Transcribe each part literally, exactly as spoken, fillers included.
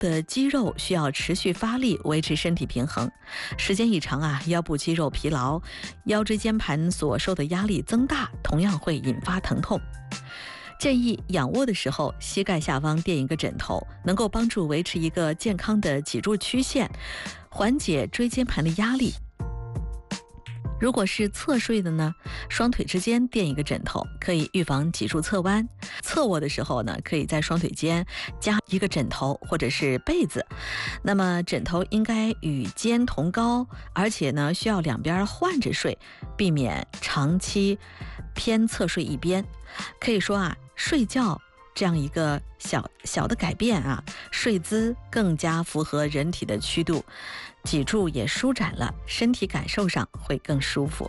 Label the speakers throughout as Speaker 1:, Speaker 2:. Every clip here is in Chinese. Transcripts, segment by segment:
Speaker 1: 的肌肉需要持续发力维持身体平衡，时间一长啊，腰部肌肉疲劳，腰椎间盘所受的压力增大，同样会引发疼痛。建议仰卧的时候，膝盖下方垫一个枕头，能够帮助维持一个健康的脊柱曲线，缓解椎间盘的压力。如果是侧睡的呢，双腿之间垫一个枕头，可以预防脊柱侧弯。侧卧的时候呢，可以在双腿间加一个枕头或者是被子。那么枕头应该与肩同高，而且呢需要两边换着睡，避免长期偏侧睡一边。可以说啊，睡觉这样一个小小的改变啊，睡姿更加符合人体的曲度，脊柱也舒展了，身体感受上会更舒服。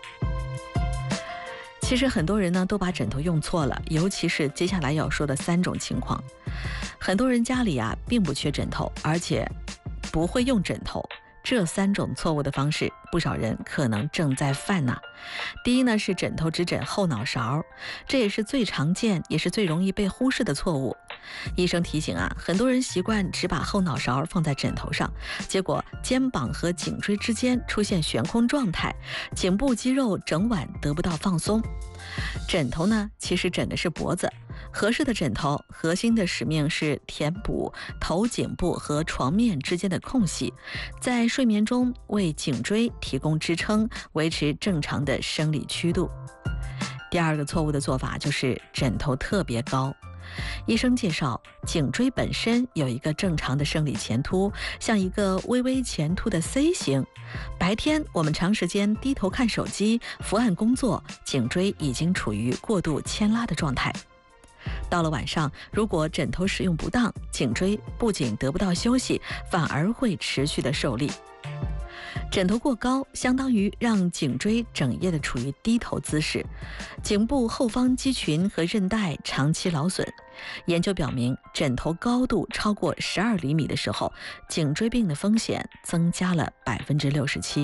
Speaker 1: 其实很多人呢都把枕头用错了，尤其是接下来要说的三种情况。很多人家里啊并不缺枕头，而且不会用枕头。这三种错误的方式，不少人可能正在犯呢。第一呢是枕头只枕后脑勺，这也是最常见也是最容易被忽视的错误。医生提醒啊，很多人习惯只把后脑勺放在枕头上，结果肩膀和颈椎之间出现悬空状态，颈部肌肉整晚得不到放松。枕头呢，其实枕的是脖子，合适的枕头核心的使命是填补头颈部和床面之间的空隙，在睡眠中为颈椎提供支撑，维持正常的生理曲度。第二个错误的做法就是枕头特别高。医生介绍，颈椎本身有一个正常的生理前凸，像一个微微前凸的 C 型。白天我们长时间低头看手机、伏案工作，颈椎已经处于过度牵拉的状态。到了晚上，如果枕头使用不当，颈椎不仅得不到休息，反而会持续的受力。枕头过高相当于让颈椎整夜的处于低头姿势，颈部后方肌群和韧带长期劳损。研究表明，枕头高度超过十二厘米的时候，颈椎病的风险增加了百分之六十七。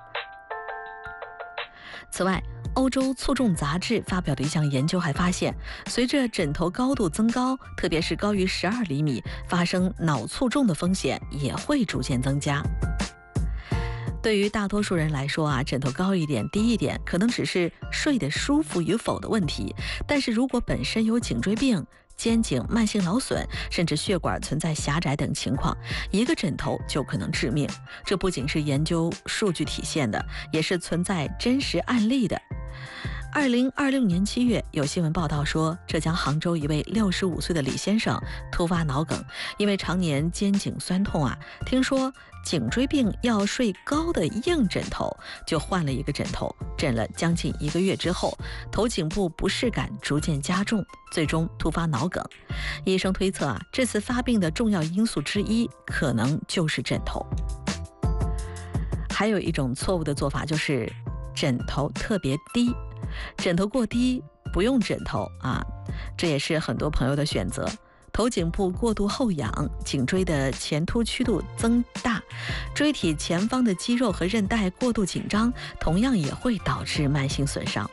Speaker 1: 此外，欧洲卒中杂志发表的一项研究还发现，随着枕头高度增高，特别是高于十二厘米，发生脑卒中的风险也会逐渐增加。对于大多数人来说啊，枕头高一点低一点可能只是睡得舒服与否的问题，但是如果本身有颈椎病、肩颈慢性劳损，甚至血管存在狭窄等情况，一个枕头就可能致命。这不仅是研究数据体现的，也是存在真实案例的。二零二六年七月，有新闻报道说，浙江杭州一位六十五岁的李先生突发脑梗，因为常年肩颈酸痛啊，听说颈椎病要睡高的硬枕头，就换了一个枕头，枕了将近一个月之后，头颈部不适感逐渐加重，最终突发脑梗。医生推测啊，这次发病的重要因素之一可能就是枕头。还有一种错误的做法就是枕头特别低。枕头过低不用枕头啊，这也是很多朋友的选择。头颈部过度后仰，颈椎的前凸曲度增大，椎体前方的肌肉和韧带过度紧张，同样也会导致慢性损伤。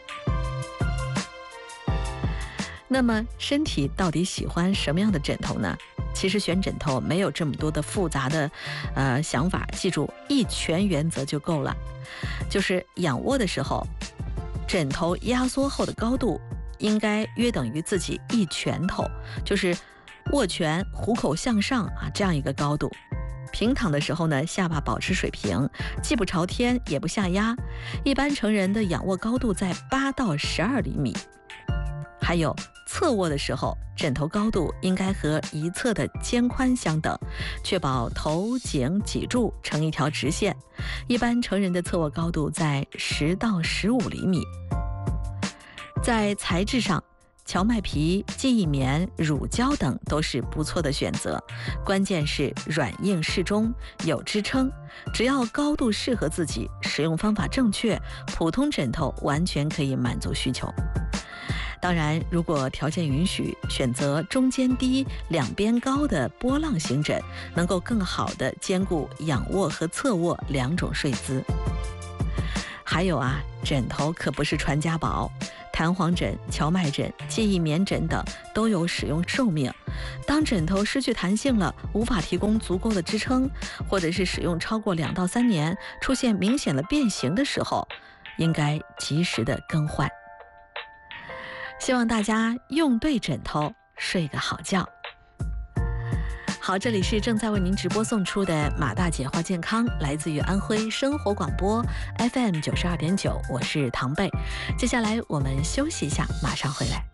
Speaker 1: 那么身体到底喜欢什么样的枕头呢？其实选枕头没有这么多的复杂的呃想法，记住一拳原则就够了。就是仰卧的时候，枕头压缩后的高度应该约等于自己一拳头，就是握拳虎口向上啊，这样一个高度。平躺的时候呢，下巴保持水平，既不朝天也不下压。一般成人的仰卧高度在八到十二厘米。还有侧卧的时候，枕头高度应该和一侧的肩宽相等，确保头颈脊柱成一条直线。一般成人的侧卧高度在十到十五厘米。在材质上，荞麦皮、记忆棉、乳胶等都是不错的选择，关键是软硬适中，有支撑。只要高度适合自己，使用方法正确，普通枕头完全可以满足需求。当然，如果条件允许，选择中间低、两边高的波浪形枕，能够更好地兼顾仰卧和侧卧两种睡姿。还有啊，枕头可不是传家宝。 弹簧枕、荞麦枕、记忆棉枕等都有使用寿命。当枕头失去弹性了，无法提供足够的支撑，或者是使用超过两到三年，出现明显的变形的时候，应该及时的更换。希望大家用对枕头，睡个好觉。好，这里是正在为您直播送出的马大姐话健康，来自于安徽生活广播 F M 九十二点九，我是唐贝。接下来我们休息一下，马上回来。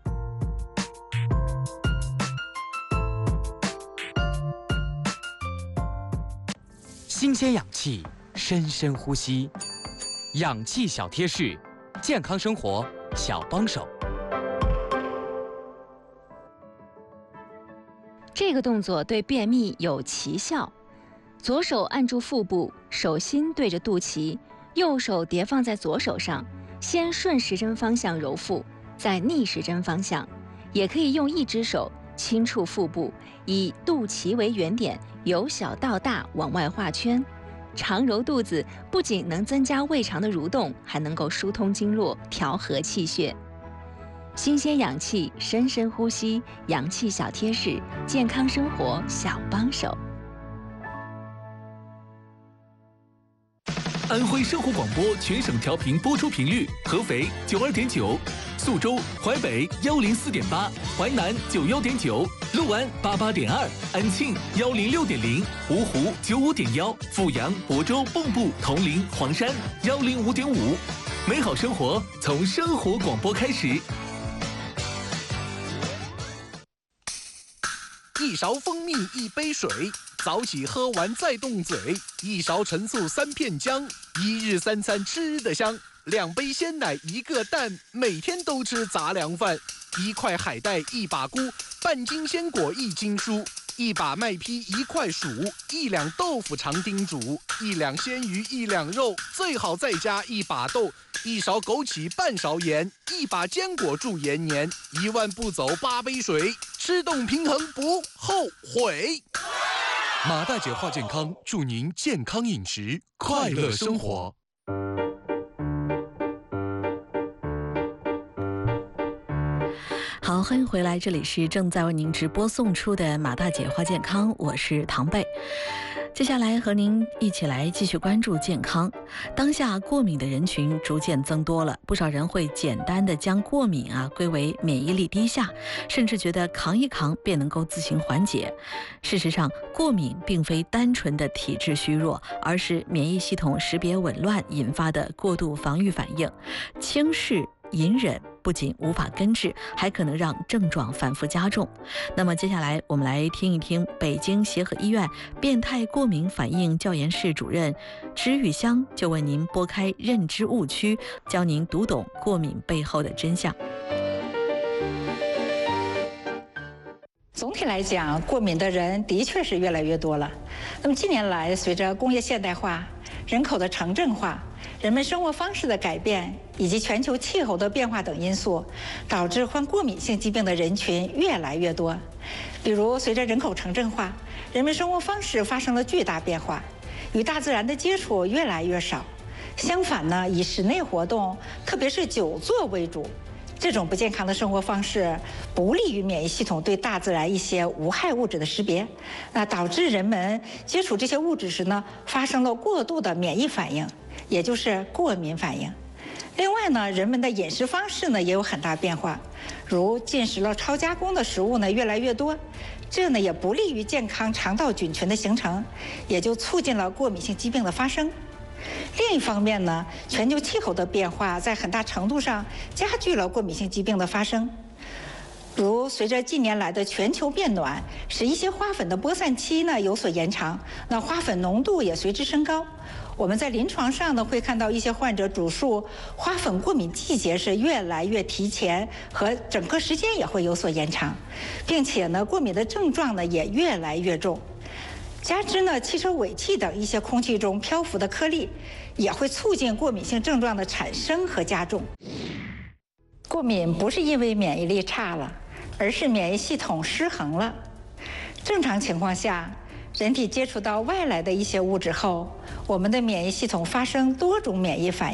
Speaker 2: 新鲜氧气，深深呼吸，氧气小贴士，健康生活小帮手。
Speaker 3: 这个动作对便秘有奇效。左手按住腹部，手心对着肚脐，右手叠放在左手上，先顺时针方向揉腹，再逆时针方向。也可以用一只手轻触腹部，以肚脐为原点，由小到大往外画圈。常揉肚子不仅能增加胃肠的蠕动，还能够疏通经络，调和气血。新鲜氧气，深深呼吸，氧气小贴士，健康生活小帮手。
Speaker 4: 安徽生活广播全省调频播出频率：合肥九二点九，宿州、淮北幺零四点八，淮南九幺点九，六安八八点二，安庆幺零六点零，芜湖九五点幺，阜阳、亳州、蚌埠、铜陵、黄山幺零五点五。美好生活从生活广播开始。
Speaker 5: 一勺蜂蜜一杯水，早起喝完再动嘴。一勺陈醋三片姜，一日三餐吃得香。两杯鲜奶一个蛋，每天都吃杂粮饭。一块海带一把菇，半斤鲜果一斤蔬。一把麦坯一块薯，一两豆腐长丁煮。一两鲜鱼一两肉，最好再加一把豆。一勺枸杞半勺盐，一把坚果助延年。一万步走八杯水，吃动平衡不后悔。马大姐话健康，祝您健康饮食，快乐生活。
Speaker 1: 好，欢迎回来，这里是正在为您直播送出的马大姐话健康，我是唐贝。接下来和您一起来继续关注健康。当下过敏的人群逐渐增多了，不少人会简单的将过敏啊归为免疫力低下，甚至觉得扛一扛便能够自行缓解。事实上，过敏并非单纯的体质虚弱，而是免疫系统识别紊乱引发的过度防御反应。轻视隐忍不仅无法根治，还可能让症状反复加重。那么接下来我们来听一听北京协和医院变态过敏反应教研室主任支玉香就为您拨开认知误区，教您读懂过敏背后的真相。
Speaker 6: 总体来讲，过敏的人的确是越来越多了。那么近年来，随着工业现代化、人口的城镇化、人们生活方式的改变以及全球气候的变化等因素，导致患过敏性疾病的人群越来越多。比如，随着人口城镇化，人们生活方式发生了巨大变化，与大自然的接触越来越少。相反呢，以室内活动，特别是久坐为主。这种不健康的生活方式不利于免疫系统对大自然一些无害物质的识别，那导致人们接触这些物质时呢，发生了过度的免疫反应，也就是过敏反应。另外呢，人们的饮食方式呢也有很大变化，如进食了超加工的食物呢越来越多，这呢也不利于健康肠道菌群的形成，也就促进了过敏性疾病的发生。另一方面呢，全球气候的变化在很大程度上加剧了过敏性疾病的发生。如随着近年来的全球变暖，使一些花粉的播散期呢有所延长，那花粉浓度也随之升高。我们在临床上呢会看到一些患者主诉花粉过敏季节是越来越提前，和整个时间也会有所延长，并且呢过敏的症状呢也越来越重。加之呢，汽车尾气等一些空气中漂浮的颗粒，也会促进过敏性症状的产生和加重。过敏不是因为免疫力差了，而是免疫系统失衡了。正常情况下，人体接触到外来的一些物质后，我们的免疫系统发生多种免疫反应，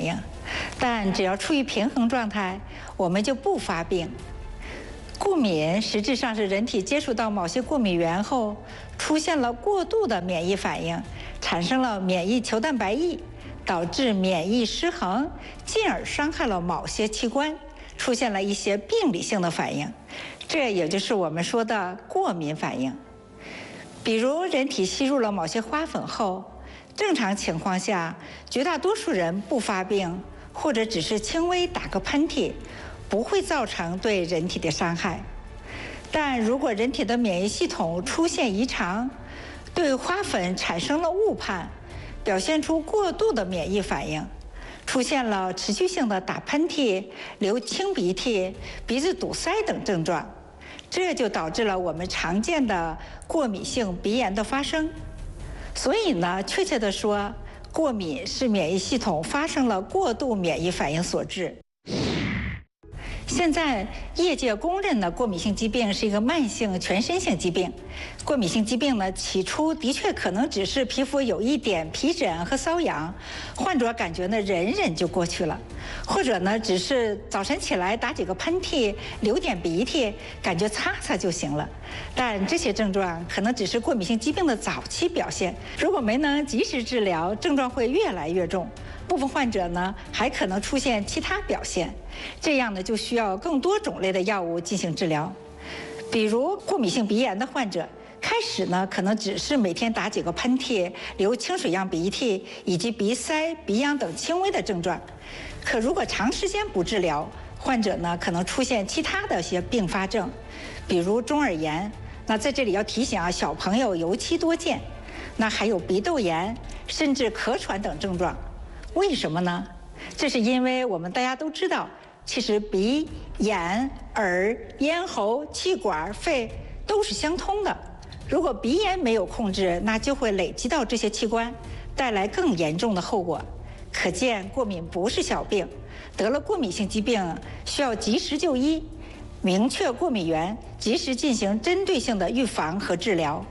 Speaker 6: 但只要处于平衡状态，我们就不发病。过敏实质上是人体接触到某些过敏源后，出现了过度的免疫反应，产生了免疫球蛋白异，导致免疫失衡，进而伤害了某些器官，出现了一些病理性的反应，这也就是我们说的过敏反应。比如人体吸入了某些花粉后，正常情况下，绝大多数人不发病，或者只是轻微打个喷嚏，不会造成对人体的伤害。但如果人体的免疫系统出现异常，对花粉产生了误判，表现出过度的免疫反应，出现了持续性的打喷嚏、流清鼻涕、鼻子堵塞等症状，这就导致了我们常见的过敏性鼻炎的发生。所以呢，确切地说，过敏是免疫系统发生了过度免疫反应所致。现在业界公认的过敏性疾病是一个慢性全身性疾病。过敏性疾病呢，起初的确可能只是皮肤有一点皮疹和瘙痒，患者感觉呢忍忍就过去了，或者呢只是早晨起来打几个喷嚏，流点鼻涕，感觉擦擦就行了。但这些症状可能只是过敏性疾病的早期表现，如果没能及时治疗，症状会越来越重。部分患者呢还可能出现其他表现，这样呢就需要更多种类的药物进行治疗。比如过敏性鼻炎的患者，开始呢可能只是每天打几个喷嚏、流清水样鼻涕以及鼻塞、鼻痒等轻微的症状。可如果长时间不治疗，患者呢可能出现其他的一些并发症，比如中耳炎。那在这里要提醒啊，小朋友尤其多见。那还有鼻窦炎，甚至咳喘等症状。为什么呢？这是因为我们大家都知道，其实鼻、眼、耳、咽喉、气管、肺都是相通的。如果鼻炎没有控制，那就会累积到这些器官，带来更严重的后果。可见过敏不是小病，得了过敏性疾病需要及时就医，明确过敏源，及时进行针对性的预防和治疗。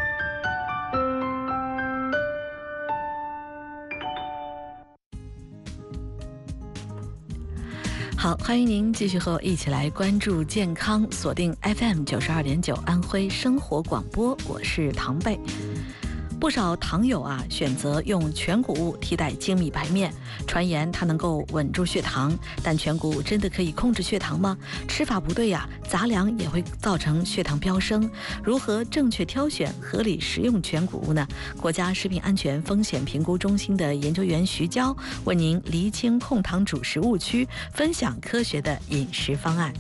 Speaker 1: 好，欢迎您继续和我一起来关注健康，锁定 F M 九十二点九安徽生活广播，我是唐贝。不少糖友啊选择用全谷物替代精米白面，传言它能够稳住血糖，但全谷物真的可以控制血糖吗？吃法不对呀、啊，杂粮也会造成血糖飙升。如何正确挑选、合理食用全谷物呢？国家食品安全风险评估中心的研究员徐娇为您厘清控糖主食误区，分享科学的饮食方案。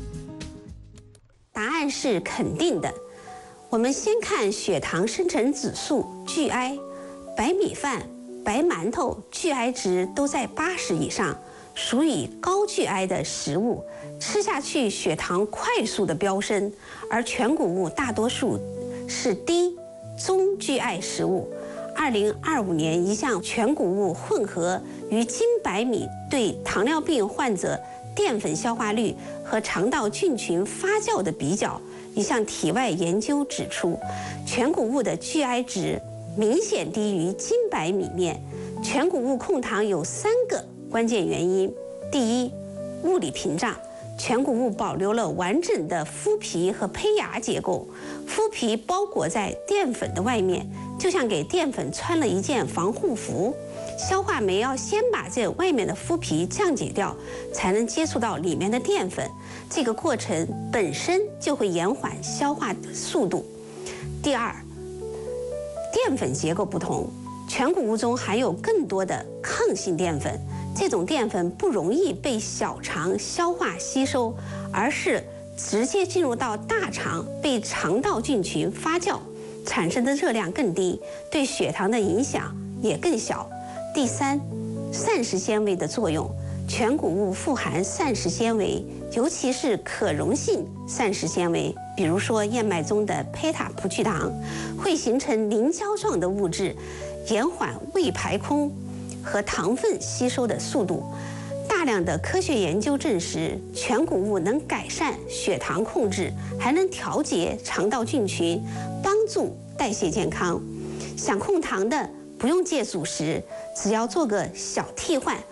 Speaker 7: 答案是肯定的。我们先看血糖生成指数 G I， 白米饭、白馒头 G I 值都在八十以上，属于高 G I 的食物，吃下去血糖快速的飙升。而全谷物大多数是低、中 G I 食物。二零二五年一项全谷物混合与精白米对糖尿病患者淀粉消化率和肠道菌群发酵的比较，一项体外研究指出，全谷物的 G I 值明显低于精白米面。全谷物控糖有三个关键原因：第一，物理屏障。全谷物保留了完整的麸皮和胚芽结构，麸皮包裹在淀粉的外面，就像给淀粉穿了一件防护服。消化酶要先把这外面的麸皮降解掉，才能接触到里面的淀粉。这个过程本身就会延缓消化的速度。第二，淀粉结构不同，全谷物中含有更多的抗性淀粉，这种淀粉不容易被小肠消化吸收，而是直接进入到大肠，被肠道菌群发酵，产生的热量更低，对血糖的影响也更小。第三，膳食纤维的作用。全谷物富含膳食纤维，尤其是可溶性膳食纤维，比如说燕麦中的胚塔葡聚糖，会形成凝胶状的物质，延缓胃排空和糖分吸收的速度。大量的科学研究证实，全谷物能改善血糖控制，还能调节肠道菌群，帮助代谢健康。想控糖的不用戒主食，只要做个小替换，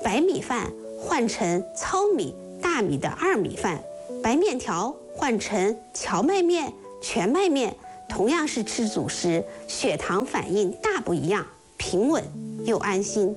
Speaker 7: 白米饭换成糙米、大米的二米饭，白面条换成荞麦面、全麦面，同样是吃主食，血糖反应大不一样，平稳又安心。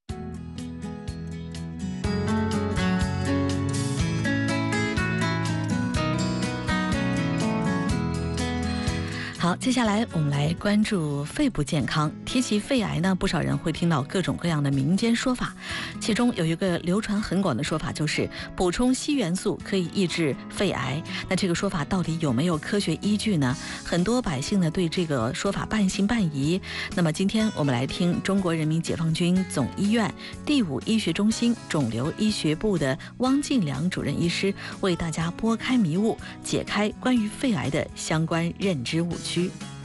Speaker 1: 好，接下来我们来关注肺部健康。提起肺癌呢，不少人会听到各种各样的民间说法，其中有一个流传很广的说法，就是补充硒元素可以抑制肺癌。那这个说法到底有没有科学依据呢？很多百姓呢对这个说法半信半疑。那么今天我们来听中国人民解放军总医院第五医学中心肿瘤医学部的汪进良主任医师为大家拨开迷雾，解开关于肺癌的相关认知误区。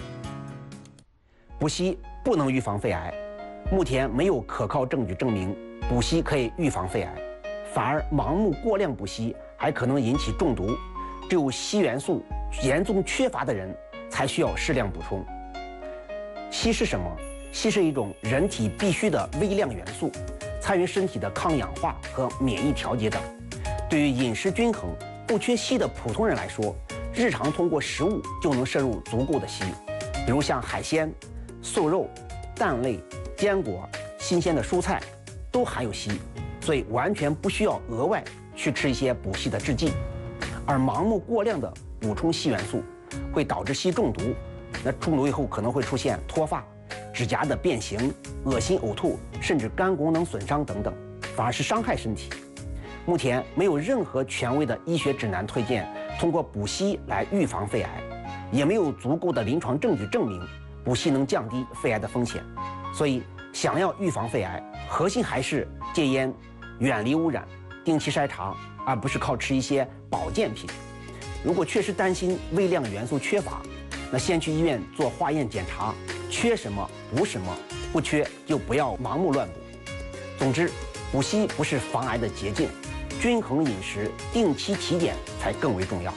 Speaker 8: 补硒不能预防肺癌，目前没有可靠证据证明补硒可以预防肺癌，反而盲目过量补硒还可能引起中毒。只有硒元素严重缺乏的人才需要适量补充。硒是什么？硒是一种人体必需的微量元素，参与身体的抗氧化和免疫调节等。对于饮食均衡、不缺硒的普通人来说，日常通过食物就能摄入足够的硒，比如像海鲜、素肉、蛋类、坚果、新鲜的蔬菜都含有硒，所以完全不需要额外去吃一些补硒的制剂。而盲目过量的补充硒元素会导致硒中毒，那中毒以后可能会出现脱发、指甲的变形、恶心呕吐，甚至肝功能损伤等等，反而是伤害身体。目前没有任何权威的医学指南推荐通过补硒来预防肺癌，也没有足够的临床证据证明补硒能降低肺癌的风险。所以想要预防肺癌，核心还是戒烟、远离污染、定期筛查，而不是靠吃一些保健品。如果确实担心微量元素缺乏，那先去医院做化验检查，缺什么补什么，不缺就不要盲目乱补。总之，补硒不是防癌的捷径，均衡饮食、定期体检才更为重要。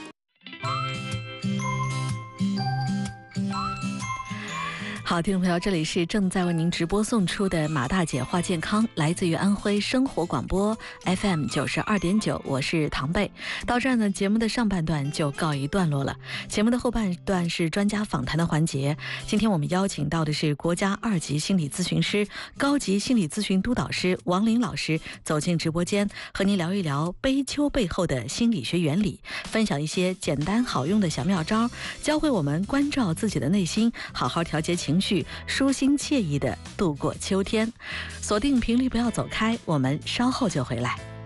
Speaker 1: 好，听众朋友，这里是正在为您直播送出的马大姐话健康，来自于安徽生活广播 F M 九十二点九，我是唐贝。到这儿呢，节目的上半段就告一段落了。节目的后半段是专家访谈的环节。今天我们邀请到的是国家二级心理咨询师、高级心理咨询督导师王林老师，走进直播间，和您聊一聊悲秋背后的心理学原理，分享一些简单好用的小妙招，教会我们关照自己的内心，好好调节情绪，舒心惬意地度过秋天。锁定频率，不要走开，我们稍后就回来。